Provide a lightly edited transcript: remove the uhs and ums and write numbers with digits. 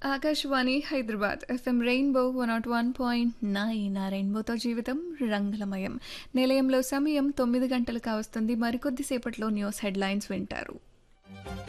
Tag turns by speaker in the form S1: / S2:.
S1: Akashvani Hyderabad FM rainbow 101.9 ఆ రెయిన్బోతో జీవితం రంగులమయం. నిలయంలో సమయం 9 గంటలు కావస్తుంది. మరికొద్ది సేపట్లో న్యూస్ హెడ్లైన్స్ వింటారు.